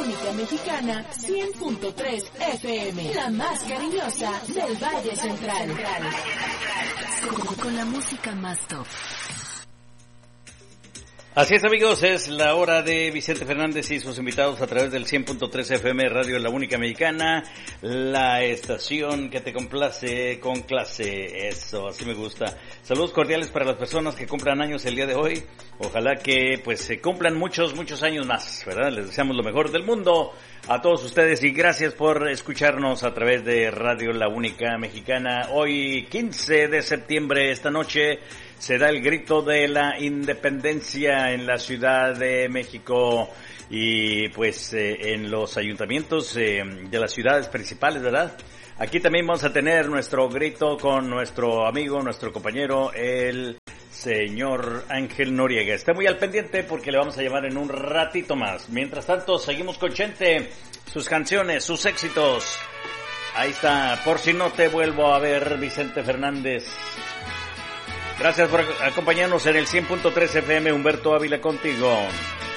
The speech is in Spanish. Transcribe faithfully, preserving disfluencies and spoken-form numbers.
única mexicana, cien punto tres F M, la más cariñosa del Valle Central. Con, con la música más top. Así es, amigos, es la hora de Vicente Fernández y sus invitados a través del cien punto tres F M Radio La Única Mexicana, la estación que te complace con clase. Eso, así me gusta. Saludos cordiales para las personas que cumplan años el día de hoy. Ojalá que pues se cumplan muchos, muchos años más, ¿verdad? Les deseamos lo mejor del mundo a todos ustedes y gracias por escucharnos a través de Radio La Única Mexicana. Hoy, quince de septiembre, esta noche, se da el grito de la independencia en la Ciudad de México y pues eh, en los ayuntamientos eh, de las ciudades principales, ¿verdad? Aquí también vamos a tener nuestro grito con nuestro amigo, nuestro compañero, el señor Ángel Noriega. Está muy al pendiente porque le vamos a llamar en un ratito más. Mientras tanto, seguimos con Chente, sus canciones, sus éxitos. Ahí está, por si no te vuelvo a ver, Vicente Fernández. Gracias por acompañarnos en el cien punto tres F M, Humberto Ávila contigo.